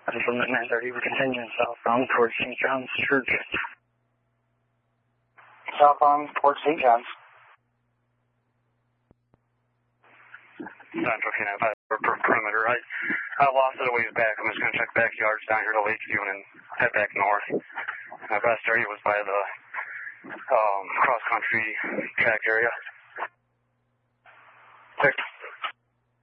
From the 930, we're continuing southbound towards St. John's Church. Southbound towards St. John's. Central K95 for perimeter. I lost it a ways back. I'm just going to check backyards down here to Lakeview and then head back north. My best area was by the cross-country track area. 6.